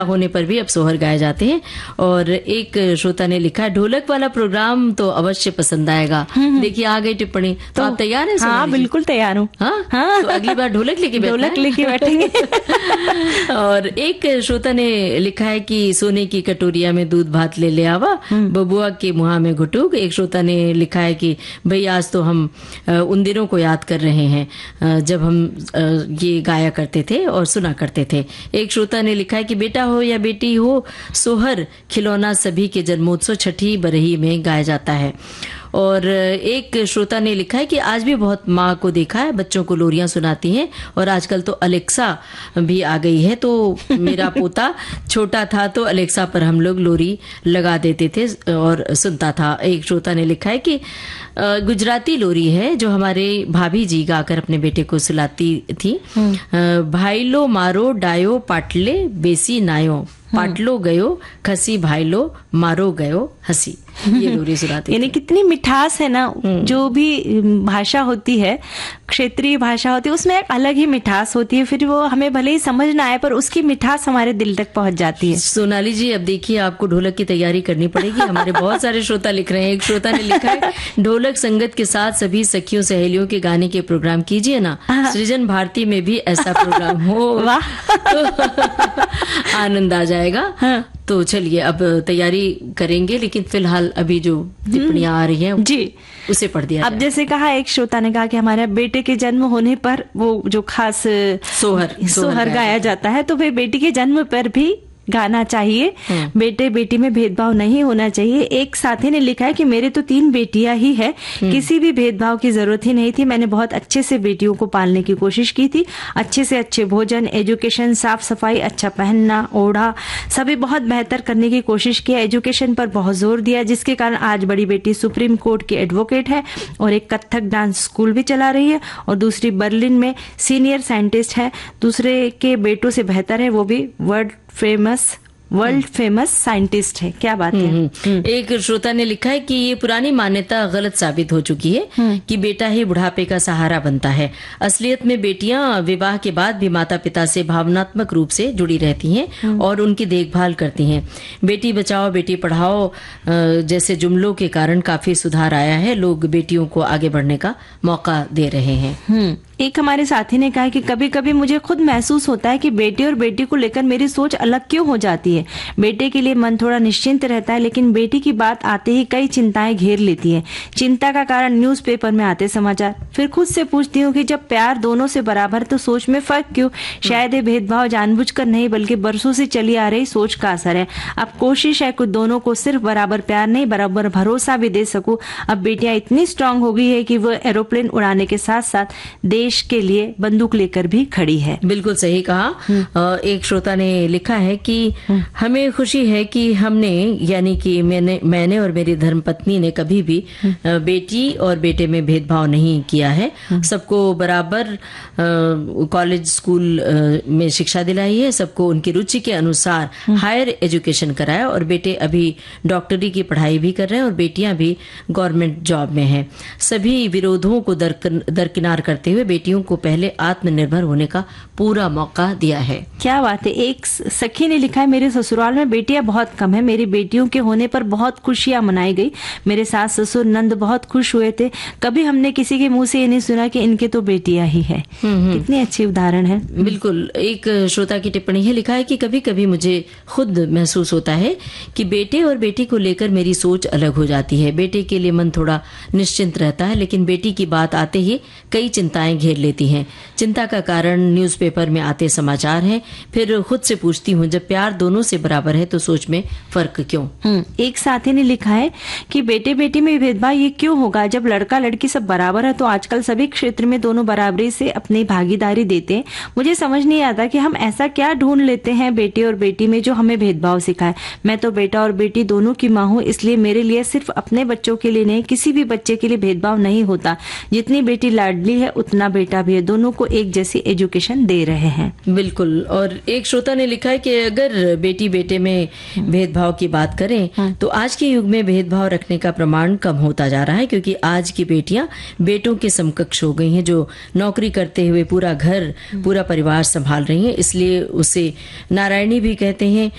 होने पर भी अब सोहर गाए जाते हैं। और एक श्रोता ने लिखा है, ढोलक वाला प्रोग्राम तो अवश्य पसंद आएगा। देखिए आ गई टिप्पणी, तो आप तैयार हैं? हाँ बिल्कुल तैयार हूँ। हाँ, तो अगली बार ढोलक लेके बैठेंगे। और एक श्रोता ने लिखा है कि सोने की कटोरिया में दूध भात ले आवा, बबुआ के मुहा में घुटुक। एक श्रोता ने लिखा है कि भाई आज तो हम उन दिनों को याद कर रहे हैं जब हम ये गाया करते थे और सुना करते थे। एक श्रोता ने लिखा है कि बेटा हो या बेटी हो, सोहर खिलौना सभी के जन्मोत्सव छठी बरही में गाया जाता है। और एक श्रोता ने लिखा है कि आज भी बहुत माँ को देखा है बच्चों को लोरियां सुनाती हैं, और आजकल तो अलेक्सा भी आ गई है। तो मेरा पोता छोटा था तो अलेक्सा पर हम लोग लोरी लगा देते थे और सुनता था। एक श्रोता ने लिखा है कि गुजराती लोरी है जो हमारे भाभी जी गाकर अपने बेटे को सुलाती थी। भाईलो मारो डायो पाटले बेसी नायो, पाटलो गयो खसी भाईलो मारो गयो हसी। ये लोरी सुनाती यानी कितनी मिठास है ना। जो भी भाषा होती है, क्षेत्रीय भाषा होती है, उसमें एक अलग ही मिठास होती है। फिर वो हमें भले ही समझ ना आए पर उसकी मिठास हमारे दिल तक पहुंच जाती है। सोनाली जी अब देखिए आपको ढोलक की तैयारी करनी पड़ेगी। हमारे बहुत सारे श्रोता लिख रहे हैं। एक श्रोता ने लिखा है, ढोलक संगत के साथ सभी सखियों सहेलियों के गाने के प्रोग्राम कीजिए ना, सृजन भारती में भी ऐसा प्रोग्राम हो। वाह तो आनंद आ जाएगा। तो चलिए अब तैयारी करेंगे, लेकिन फिलहाल अभी जो टिप्पणियां आ रही हैं जी उसे पढ़ दिया। अब जैसे कहा, एक श्रोता ने कहा कि हमारे बेटे के जन्म होने पर वो जो खास सोहर गाया जाता है, तो वे बेटी के जन्म पर भी गाना चाहिए। बेटे बेटी में भेदभाव नहीं होना चाहिए। एक साथी ने लिखा है कि मेरे तो 3 बेटियां ही है, किसी भी भेदभाव की जरूरत ही नहीं थी। मैंने बहुत अच्छे से बेटियों को पालने की कोशिश की थी। अच्छे से अच्छे भोजन, एजुकेशन, साफ सफाई, अच्छा पहनना ओढ़ा सभी बहुत बेहतर करने की कोशिश की। एजुकेशन पर बहुत जोर दिया, जिसके कारण आज बड़ी बेटी सुप्रीम कोर्ट की एडवोकेट है और एक कथक डांस स्कूल भी चला रही है, और दूसरी बर्लिन में सीनियर साइंटिस्ट है। दूसरे के बेटों से बेहतर है, वो भी वर्ल्ड फेमस साइंटिस्ट है। क्या बात है। एक श्रोता ने लिखा है कि ये पुरानी मान्यता गलत साबित हो चुकी है कि बेटा ही बुढ़ापे का सहारा बनता है। असलियत में बेटियां विवाह के बाद भी माता पिता से भावनात्मक रूप से जुड़ी रहती हैं और उनकी देखभाल करती हैं। बेटी बचाओ बेटी पढ़ाओ जैसे जुमलों के कारण काफी सुधार आया है। लोग बेटियों को आगे बढ़ने का मौका दे रहे हैं। एक हमारे साथी ने कहा कि कभी कभी मुझे खुद महसूस होता है कि बेटे और बेटी को लेकर मेरी सोच अलग क्यों हो जाती है। बेटे के लिए मन थोड़ा निश्चिंत रहता है, लेकिन बेटी की बात आते ही कई चिंताएं घेर लेती हैं। चिंता का कारण न्यूज़पेपर में आते समाचार। फिर खुद से पूछती हूँ कि जब प्यार दोनों से बराबर तो सोच में फर्क क्यों। शायद ये भेदभाव जानबूझकर नहीं बल्कि बरसों से चली आ रही सोच का असर है। अब कोशिश है कि दोनों को सिर्फ बराबर प्यार नहीं बराबर भरोसा भी दे सकूं। अब बेटियां इतनी स्ट्रांग हो गई है कि वो एरोप्लेन उड़ाने के साथ साथ देश के लिए बंदूक लेकर भी खड़ी है। बिल्कुल सही कहा। एक श्रोता ने लिखा है कि हमें खुशी है कि हमने यानी कि मैंने और मेरी धर्मपत्नी ने कभी भी बेटी और बेटे में भेदभाव नहीं किया है। सबको बराबर कॉलेज स्कूल में शिक्षा दिलाई है। सबको उनकी रुचि के अनुसार हायर एजुकेशन कराया और बेटे अभी डॉक्टरी की पढ़ाई भी कर रहे हैं और बेटियां भी गवर्नमेंट जॉब में हैं। सभी विरोधों को दरकिनार करते हुए बेटियों को पहले आत्मनिर्भर होने का पूरा मौका दिया है। क्या बात है। एक सखी ने लिखा है, मेरे ससुराल में बेटियां बहुत कम है। मेरी बेटियों के होने पर बहुत खुशियां मनाई गई। मेरे सास ससुर नंद बहुत खुश हुए थे। कभी हमने किसी के मुंह से ये नहीं सुना कि इनके तो बेटियां ही है। कितनी अच्छी उदाहरण है। बिल्कुल। एक श्रोता की टिप्पणी है, लिखा है कि कभी कभी मुझे खुद महसूस होता है कि बेटे और बेटी को लेकर मेरी सोच अलग हो जाती है। बेटे के लिए मन थोड़ा निश्चिंत रहता है, लेकिन बेटी की बात आते ही कई चिंताएं घेर लेती हैं। चिंता का कारण न्यूज़पेपर में आते समाचार हैं। फिर खुद से पूछती हूँ, जब प्यार दोनों से बराबर है तो सोच में फर्क क्यों। एक साथी ने लिखा है कि बेटे बेटी में भेदभाव ये क्यों होगा, जब लड़का लड़की सब बराबर है तो आजकल सभी क्षेत्र में दोनों बराबरी से अपनी भागीदारी देते हैं। मुझे समझ नहीं आता कि हम ऐसा क्या ढूंढ लेते हैं बेटे और बेटी में जो हमें भेदभाव सिखाए। मैं तो बेटा और बेटी दोनों की माँ हूँ, इसलिए मेरे लिए सिर्फ अपने बच्चों के लिए नहीं किसी भी बच्चे के लिए भेदभाव नहीं होता। जितनी बेटी लाडली है उतना बेटा भी है। दोनों को एक जैसी एजुकेशन दे रहे हैं। बिल्कुल। और एक श्रोता ने लिखा है कि अगर बेटी बेटे में भेदभाव की बात करें तो आज के युग में भेदभाव रखने का प्रमाण कम होता जा रहा है, क्योंकि आज की बेटियां बेटों के समकक्ष हो गई हैं, जो नौकरी करते हुए पूरा घर पूरा परिवार संभाल रही हैं। इसलिए उसे नारायणी भी कहते हैं